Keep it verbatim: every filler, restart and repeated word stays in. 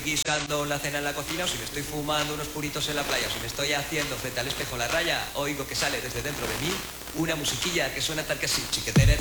guisando la cena en la cocina, o si me estoy fumando unos puritos en la playa, o si me estoy haciendo frente al espejo la raya, oigo que sale desde dentro de mí una musiquilla que suena tal que así, chiquetere.